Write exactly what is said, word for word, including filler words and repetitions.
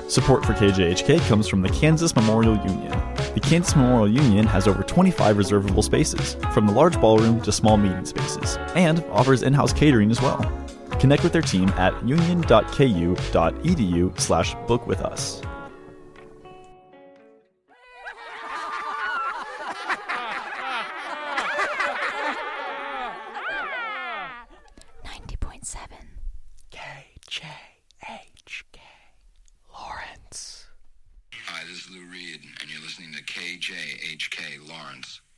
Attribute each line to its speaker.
Speaker 1: Support for K J H K comes from the Kansas Memorial Union. The Kansas Memorial Union has over twenty-five reservable spaces, from the large ballroom to small meeting spaces, and offers in-house catering as well. Connect with their team at union.ku.edu slash book with us.
Speaker 2: ninety point seven
Speaker 3: K J H K Lawrence.
Speaker 4: Hi, this is Lou Reed, and you're listening to K J H K Lawrence.